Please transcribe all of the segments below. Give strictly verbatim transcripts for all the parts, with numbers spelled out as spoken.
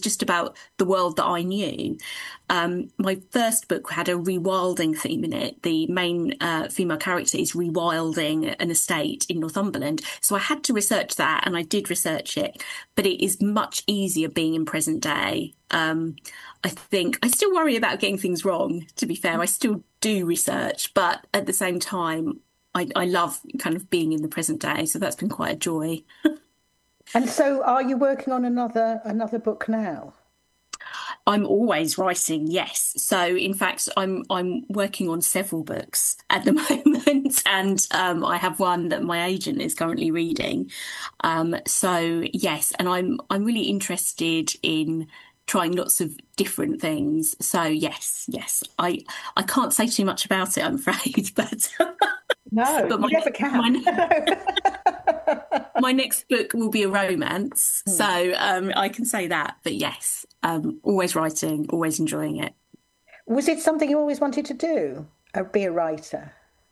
just about the world that I knew. Um, my first book had a rewilding theme in it. The main uh, female character is rewilding an estate in Northumberland. So I had to research that, and I did research it. But it is much easier being in present day. Um, I think I still worry about getting things wrong, to be fair. I still do research, but at the same time, I, I love kind of being in the present day. So that's been quite a joy. And so, are you working on another another book now? I'm always writing, yes. So in fact, I'm I'm working on several books at the moment, and um, I have one that my agent is currently reading. Um, so yes, and I'm I'm really interested in trying lots of different things. So yes, yes, I I can't say too much about it, I'm afraid, but No, but you my never can. my my next book will be a romance, Hmm. so um, I can say that. But yes, um, always writing, always enjoying it. Was it something you always wanted to do? Or be a writer?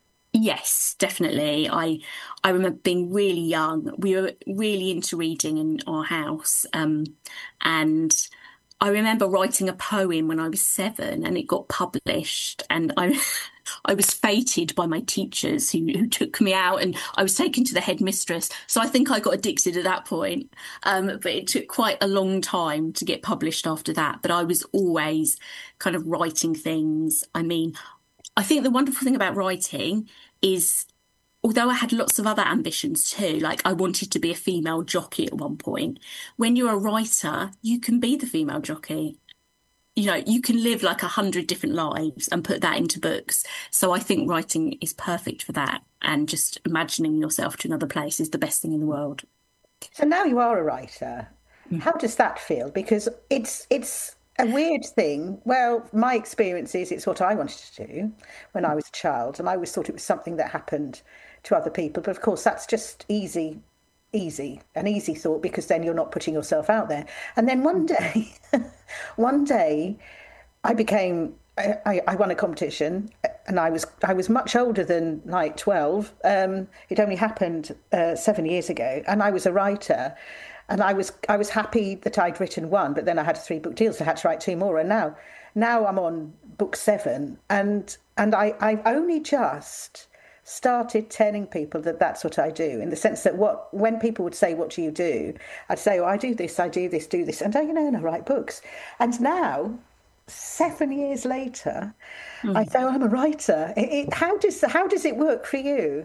Yes, definitely. I I remember being really young. We were really into reading in our house, um, and I remember writing a poem when I was seven, and it got published. And I I was feted by my teachers who who took me out, and I was taken to the headmistress. So I think I got addicted at that point. Um, but it took quite a long time to get published after that. But I was always kind of writing things. I mean, I think the wonderful thing about writing is, although I had lots of other ambitions too, like I wanted to be a female jockey at one point, when you're a writer, you can be the female jockey. You know, you can live like a hundred different lives and put that into books. So I think writing is perfect for that. And just imagining yourself to another place is the best thing in the world. So now you are a writer. How does that feel? Because it's it's a weird thing. Well, my experience is it's what I wanted to do when I was a child, and I always thought it was something that happened to other people. But of course, that's just easy, easy, an easy thought because then you're not putting yourself out there. And then one day, one day, I became. I, I I won a competition, and I was I was much older than like twelve. Um, it only happened uh, seven years ago, and I was a writer, and I was I was happy that I'd written one, but then I had a three book deal, so I had to write two more, and now now I'm on book seven, and and I I've only just started telling people that that's what I do, in the sense that what when people would say, "What do you do?" I'd say, "Oh, I do this, I do this, do this," and I, you know, and I write books, and now seven years later, I Mm. say, oh, I'm a writer. It, it, how does how does it work for you?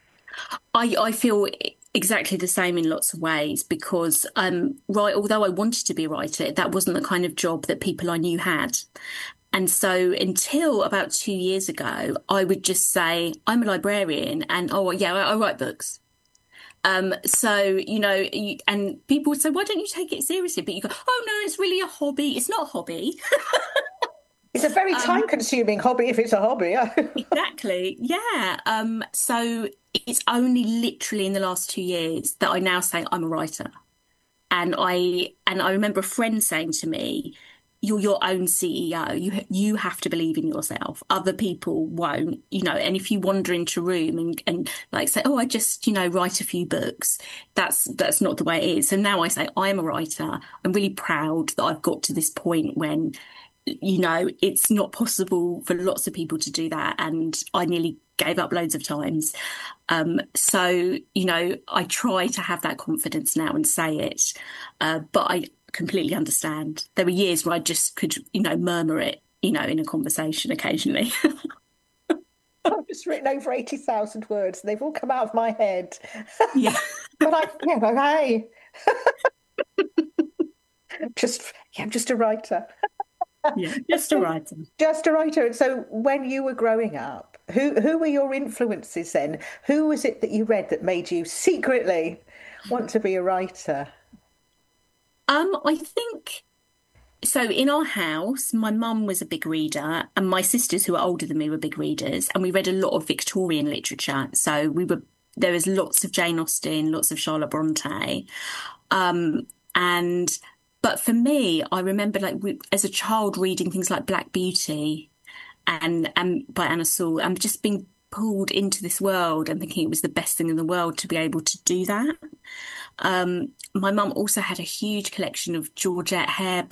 I, I feel exactly the same in lots of ways because, um, right, although I wanted to be a writer, that wasn't the kind of job that people I knew had. And so until about two years ago, I would just say, I'm a librarian and, oh, yeah, I, I write books. Um, so, you know, you, and people would say, why don't you take it seriously? But you go, oh, no, it's really a hobby. It's not a hobby. It's a very Um, time-consuming hobby if it's a hobby. exactly. Yeah. Um, so it's only literally in the last two years that I now say I'm a writer. And I and I remember a friend saying to me, "You're your own C E O. You you have to believe in yourself. Other people won't, you know. And if you wander into a room and and like say, oh, I just you know write a few books, that's that's not the way it is. So now I say I am a writer. I'm really proud that I've got to this point when, you know, it's not possible for lots of people to do that, and I nearly gave up loads of times. Um, so, you know, I try to have that confidence now and say it, uh, but I completely understand. There were years where I just could, you know, murmur it, you know, in a conversation occasionally. I've just written over eighty thousand words and they've all come out of my head. Yeah, But I, yeah, like, hey, just, yeah, I'm just a writer. yeah, just a writer. Just a writer. And so when you were growing up, who who were your influences then? Who was it that you read that made you secretly want to be a writer? Um, I think so. In our house, my mum was a big reader, and my sisters, who are older than me, were big readers, and we read a lot of Victorian literature. So we were there was lots of Jane Austen, lots of Charlotte Bronte. Um, and but for me, I remember like we, as a child reading things like Black Beauty and and by Anna Sewell, and just being pulled into this world and thinking it was the best thing in the world to be able to do that. Um, my mum also had a huge collection of Georgette Heyer